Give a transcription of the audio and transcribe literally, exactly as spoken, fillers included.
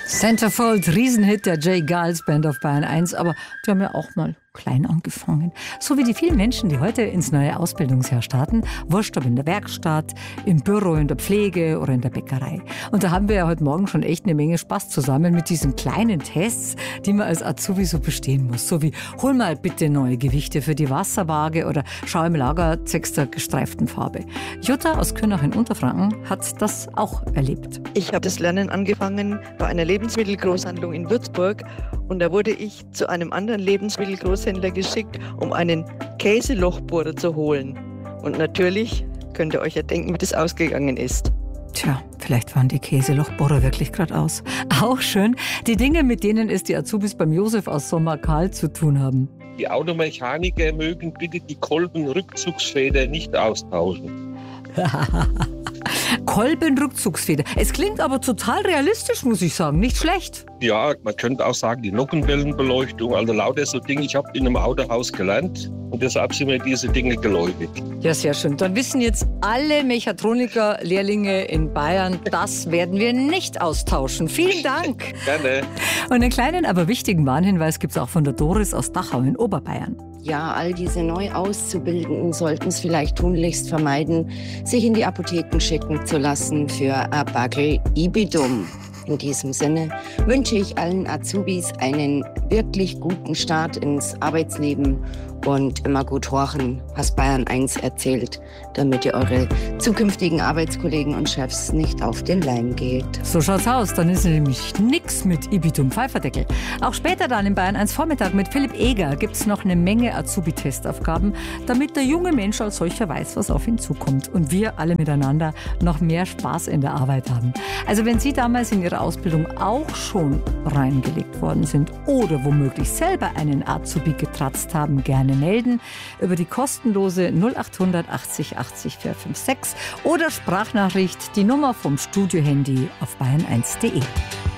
Centerfold, Riesenhit der J. Geils Band auf Bayern eins, aber die haben ja auch mal klein angefangen. So wie die vielen Menschen, die heute ins neue Ausbildungsjahr starten, wurscht ob in der Werkstatt, im Büro, in der Pflege oder in der Bäckerei. Und da haben wir ja heute Morgen schon echt eine Menge Spaß zusammen mit diesen kleinen Tests, die man als Azubi so bestehen muss. So wie, hol mal bitte neue Gewichte für die Wasserwaage oder schau im Lager zwecks der gestreiften Farbe. Jutta aus Kürnach in Unterfranken hat das auch erlebt. Ich habe das Lernen angefangen bei einer Lebensmittelgroßhandlung in Würzburg und da wurde ich zu einem anderen Lebensmittelgroßhändler geschickt, um einen Käselochbohrer zu holen. Und natürlich könnt ihr euch ja denken, wie das ausgegangen ist. Tja, vielleicht waren die Käselochbohrer wirklich gerade aus. Auch schön, die Dinge, mit denen es die Azubis beim Josef aus Sommerkahl zu tun haben. Die Automechaniker mögen bitte die Kolbenrückzugsfeder nicht austauschen. Kolbenrückzugsfeder. Es klingt aber total realistisch, muss ich sagen. Nicht schlecht. Ja, man könnte auch sagen, die Nockenwellenbeleuchtung, also lauter so Dinge. Ich habe in einem Autohaus gelernt und deshalb sind mir diese Dinge geläufig. Ja, sehr schön. Dann wissen jetzt alle Mechatroniker-Lehrlinge in Bayern, das werden wir nicht austauschen. Vielen Dank. Gerne. Und einen kleinen, aber wichtigen Warnhinweis gibt es auch von der Doris aus Dachau in Oberbayern. Ja, all diese neu Auszubildenden sollten es vielleicht tunlichst vermeiden, sich in die Apotheken schicken zu lassen für ein Bagel Ibidum. In diesem Sinne wünsche ich allen Azubis einen wirklich guten Start ins Arbeitsleben und immer gut horchen, was Bayern eins erzählt, damit ihr eure zukünftigen Arbeitskollegen und Chefs nicht auf den Leim geht. So schaut's aus, dann ist nämlich nix mit Ibidum Pfeiferdeckel. Auch später dann in Bayern eins Vormittag mit Philipp Eger gibt's noch eine Menge Azubi-Testaufgaben, damit der junge Mensch als solcher weiß, was auf ihn zukommt und wir alle miteinander noch mehr Spaß in der Arbeit haben. Also wenn Sie damals in Ihrer Ausbildung auch schon reingelegt worden sind oder womöglich selber einen Azubi getratzt haben, gerne melden über die kostenlose null achthundert achtzig achtzig vierhundertsechsundfünfzig oder Sprachnachricht, die Nummer vom Studiohandy auf bayern eins punkt de.